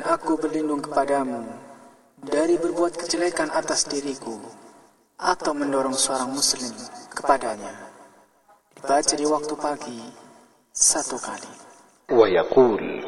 aku berlindung kepadamu dari berbuat kejelekan atas diriku atau mendorong seorang muslim kepadanya. Dibaca di waktu pagi 1 kali. ويقول